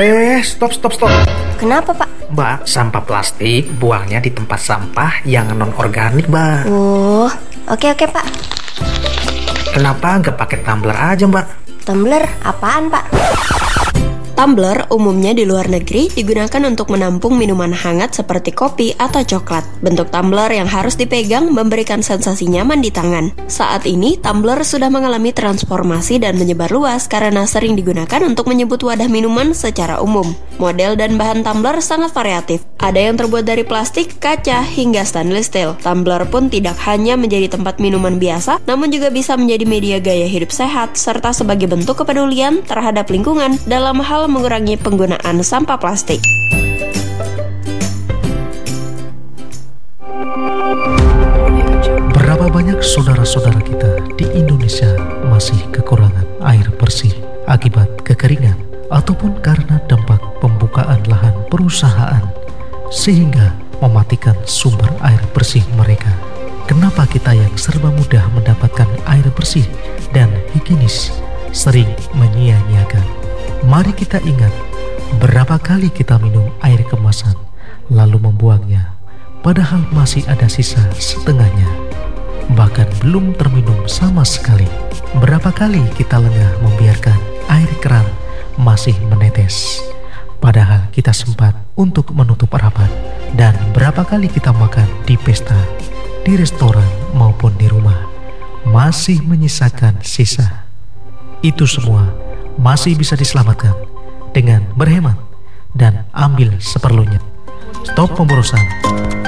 Stop, stop, stop. Kenapa, Pak? Mbak, sampah plastik buangnya di tempat sampah yang non-organik, Mbak. Oh, oke, Pak. Kenapa nggak pakai tumbler aja, Mbak? Tumbler apaan, Pak? Tumbler umumnya di luar negeri digunakan untuk menampung minuman hangat seperti kopi atau coklat. Bentuk tumbler yang harus dipegang memberikan sensasi nyaman di tangan. Saat ini, tumbler sudah mengalami transformasi dan menyebar luas karena sering digunakan untuk menyebut wadah minuman secara umum. Model dan bahan tumbler sangat variatif. Ada yang terbuat dari plastik, kaca, hingga stainless steel. Tumbler pun tidak hanya menjadi tempat minuman biasa, namun juga bisa menjadi media gaya hidup sehat, serta sebagai bentuk kepedulian terhadap lingkungan dalam hal mengurangi penggunaan sampah plastik. Berapa banyak saudara-saudara kita di Indonesia masih kekurangan air bersih akibat kekeringan ataupun karena dampak pembukaan lahan perusahaan sehingga mematikan sumber air bersih mereka. Kenapa kita yang serba mudah mendapatkan air bersih dan higienis sering menyia-nyiakan? Mari kita ingat berapa kali kita minum air kemasan lalu membuangnya, padahal masih ada sisa setengahnya, bahkan belum terminum sama sekali. Berapa kali kita lengah membiarkan air keran masih menetes, padahal kita sempat untuk menutup rapat. Dan berapa kali kita makan di pesta, di restoran maupun di rumah, masih menyisakan sisa. Itu semua masih bisa diselamatkan dengan berhemat dan ambil seperlunya. Stop pemborosan.